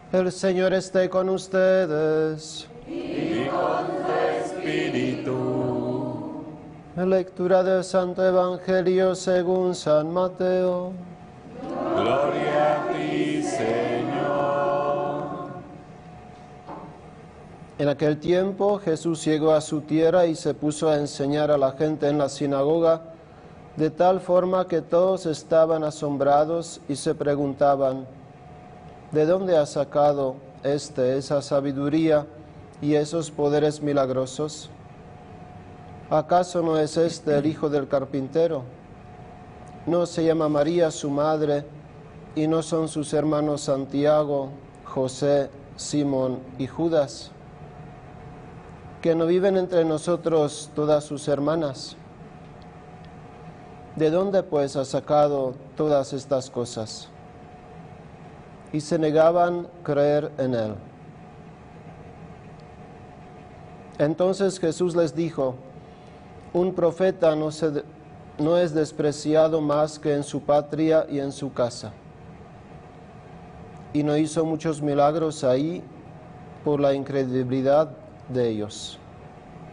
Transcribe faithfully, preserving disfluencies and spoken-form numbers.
El Señor esté con ustedes. Y con tu espíritu. Lectura del Santo Evangelio según San Mateo. Gloria a ti, Señor. En aquel tiempo Jesús llegó a su tierra y se puso a enseñar a la gente en la sinagoga, de tal forma que todos estaban asombrados y se preguntaban: ¿de dónde ha sacado éste esa sabiduría y esos poderes milagrosos? ¿Acaso no es este el hijo del carpintero? ¿No se llama María su madre, y no son sus hermanos Santiago, José, Simón y Judas? ¿Que no viven entre nosotros todas sus hermanas? ¿De dónde pues ha sacado todas estas cosas? Y se negaban creer en él. Entonces Jesús les dijo: un profeta no, se, no es despreciado más que en su patria y en su casa. Y no hizo muchos milagros ahí por la incredulidad de ellos.